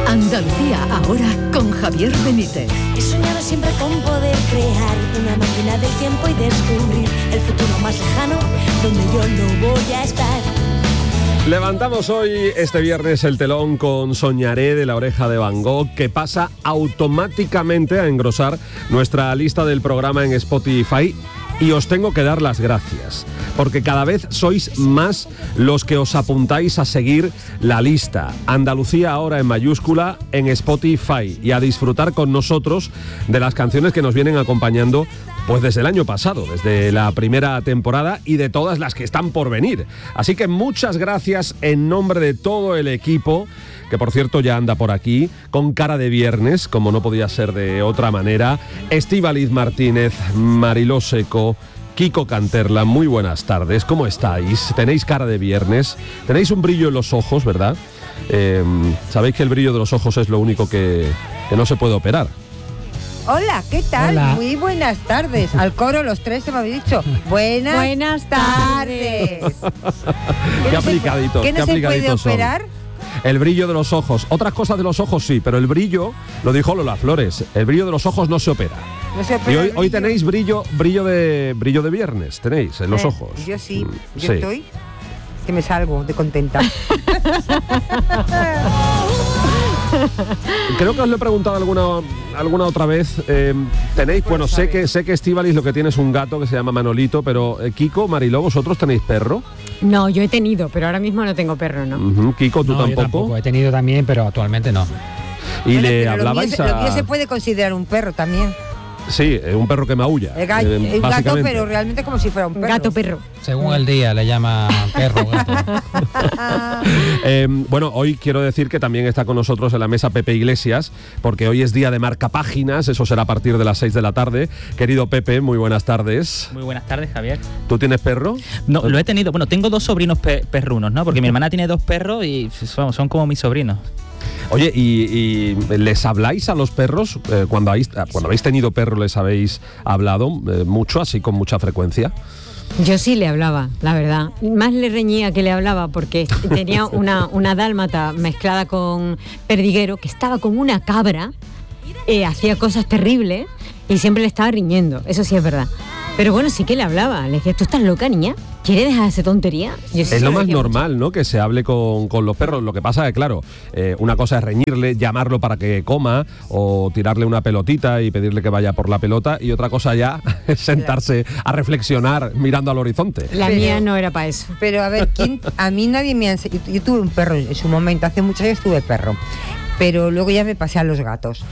Andalucía ahora con Javier Benítez. He soñado siempre con poder crear una máquina del tiempo y descubrir el futuro más lejano donde yo no voy a estar. Levantamos hoy, este viernes, el telón con Soñaré de La Oreja de Van Gogh, que pasa automáticamente a engrosar nuestra lista del programa en Spotify. Y os tengo que dar las gracias, porque cada vez sois más los que os apuntáis a seguir la lista. Andalucía ahora en mayúscula en Spotify, y a disfrutar con nosotros de las canciones que nos vienen acompañando pues desde el año pasado, desde la primera temporada, y de todas las que están por venir. Así que muchas gracias en nombre de todo el equipo, que por cierto ya anda por aquí, con cara de viernes, como no podía ser de otra manera. Estíbaliz Martínez, Mariló Seco, Kiko Canterla, muy buenas tardes, ¿cómo estáis? ¿Tenéis cara de viernes? ¿Tenéis un brillo en los ojos, verdad? Sabéis que el brillo de los ojos es lo único que no se puede operar. Hola, ¿qué tal? Hola. Muy buenas tardes. Al coro los tres se me habéis dicho. Buenas tardes. Qué aplicaditos, ¿Qué no se puede operar? El brillo de los ojos. Otras cosas de los ojos sí, pero el brillo, lo dijo Lola Flores, el brillo de los ojos no se opera. No se opera Y el hoy brillo. tenéis brillo de viernes, tenéis en los ojos. Yo sí, yo Sí. estoy que me salgo de contenta. Creo que os lo he preguntado alguna otra vez. Tenéis, bueno, sé que Estíbaliz lo que tiene es un gato que se llama Manolito, pero Kiko, Mariló, ¿vosotros tenéis perro? No, yo he tenido, pero ahora mismo no tengo perro, ¿no? Ujú. Kiko, ¿tú No, yo tampoco? He tenido también, pero actualmente no. Y Bueno, le pero hablabais lo mío a... se puede considerar un perro también. Sí, un perro que maulla. El gato, básicamente. pero realmente como si fuera un perro. Gato perro. Según el día le llama perro, gato. Bueno, hoy quiero decir que también está con nosotros en la mesa Pepe Iglesias, porque hoy es día de marcapáginas, eso será a partir de las 6 de la tarde. Querido Pepe, muy buenas tardes. Muy buenas tardes, Javier. ¿Tú tienes perro? No, lo he tenido. Bueno, tengo dos sobrinos perrunos, ¿no? Porque mi hermana tiene dos perros y son como mis sobrinos. Oye, ¿y les habláis a los perros? Cuando habéis tenido perro, ¿les habéis hablado mucho, así con mucha frecuencia? Yo sí le hablaba, la verdad. Más le reñía que le hablaba porque tenía una dálmata mezclada con perdiguero que estaba con una cabra, hacía cosas terribles y siempre le estaba riñendo, eso sí es verdad. Pero bueno, sí que le hablaba, le decía, ¿tú estás loca, niña? ¿Quieres dejar esa tontería? Yo sí Es se lo lo más decía normal, ¿no? Que se hable con los perros. Lo que pasa es que, claro, una cosa es reñirle, llamarlo para que coma o tirarle una pelotita y pedirle que vaya por la pelota, y otra cosa ya es sentarse a reflexionar mirando al horizonte. mucho. La Pero- mía no era para eso. Pero a ver, a mí nadie me ha enseñado. Yo tuve un perro en su momento, hace muchos años tuve perro, pero luego ya me pasé a los gatos.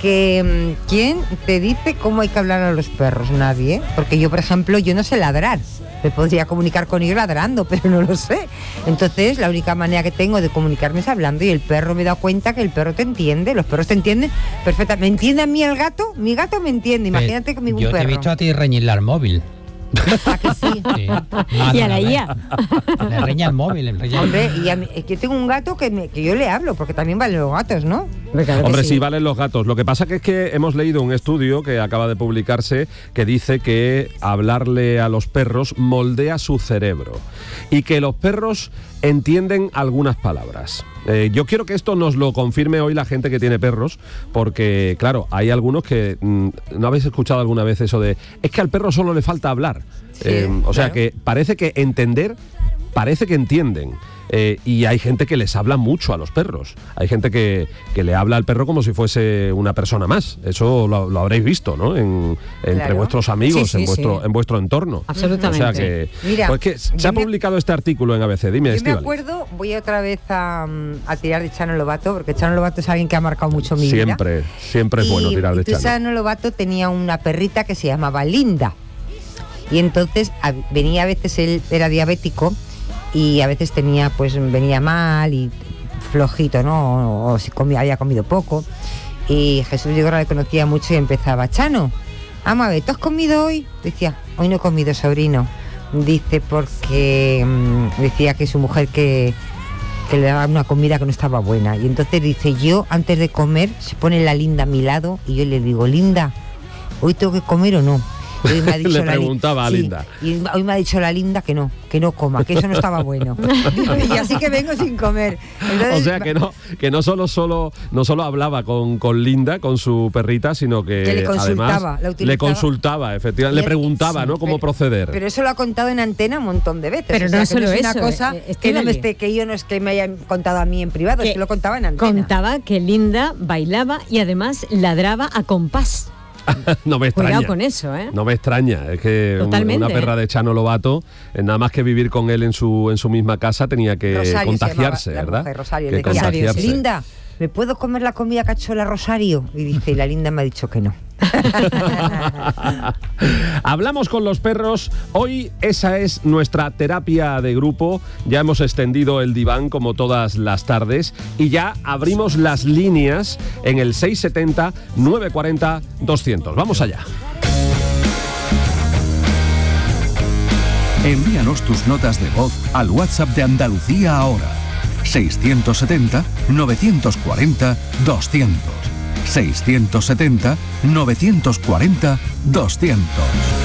¿Quién te dice cómo hay que hablar a los perros? Nadie, porque yo, por ejemplo, yo no sé ladrar. Me podría comunicar con ellos ladrando, pero no lo sé. Entonces, la única manera que tengo de comunicarme es hablando, y el perro, me he dado cuenta que el perro te entiende, los perros te entienden perfectamente. ¿Me entiende a mí el gato? Mi gato me entiende, imagínate conmigo un Yo perro. te he visto a ti reñirle al móvil. ¿A que sí? Sí. Y a la IA. Le reña al móvil. Le reña Hombre, y es que tengo un gato que yo le hablo, porque también valen los gatos, ¿no? Claro que Hombre, sí valen los gatos. Lo que pasa que es que hemos leído un estudio que acaba de publicarse que dice que hablarle a los perros moldea su cerebro y que los perros entienden algunas palabras. Yo quiero que esto nos lo confirme hoy la gente que tiene perros, porque, claro, hay algunos que... ¿no habéis escuchado alguna vez eso de es que al perro solo le falta hablar? Sí, O sea, claro. que parece que entender, parece que entienden. Y hay gente que les habla mucho a los perros. Hay gente que le habla al perro como si fuese una persona más. Eso lo habréis visto, ¿no? Entre Claro. vuestros amigos, Sí, sí, en vuestro entorno. Absolutamente. O sea que... Mira, pues que se ha publicado este artículo en ABC. Dime, Yo me Estíbaliz. acuerdo, voy otra vez a tirar de Chano Lobato, porque Chano Lobato es alguien que ha marcado mucho mi vida. Siempre es bueno tirar de y Chano. Chano Lobato tenía una perrita que se llamaba Linda. Y entonces venía a veces, él era diabético, y a veces venía mal y flojito, ¿no? O si había comido poco. Y Jesús Vigorra le conocía mucho y empezaba, Chano, vamos a ver, ¿tú has comido hoy? Decía, hoy no he comido, sobrino. Dice, porque decía que su mujer que le daba una comida que no estaba buena. Y entonces dice, yo antes de comer, se pone la Linda a mi lado y yo le digo, Linda, ¿hoy tengo que comer o no? Y hoy me ha dicho Le preguntaba a Linda. Y hoy me ha dicho la Linda que no coma, que eso no estaba bueno. Y así que vengo sin comer. Entonces, o sea que no solo hablaba con Linda, con su perrita, sino que le consultaba, además le consultaba, efectivamente, le preguntaba, sí, ¿no? Cómo proceder. Pero eso lo ha contado en antena un montón de veces. Pero o sea, no que solo es eso, una cosa que yo no es que me hayan contado a mí en privado, es que lo contaba en antena. Contaba que Linda bailaba y además ladraba a compás. No me extraña. Cuidado con eso, ¿eh? No me extraña, es que Totalmente, una perra de Chano Lobato, nada más que vivir con él en su misma casa, tenía que Rosario contagiarse, se llamaba, ¿verdad? la mujer, Rosario, que le decía, contagiarse. Linda, ¿me puedo comer la comida que ha hecho la Rosario? Y dice, y la Linda me ha dicho que no. Hablamos con los perros. Hoy esa es nuestra terapia de grupo. Ya hemos extendido el diván como todas las tardes y ya abrimos las líneas en el 670 940 200. Vamos allá. Envíanos tus notas de voz al WhatsApp de Andalucía ahora. 670 940 200. 670 940 200.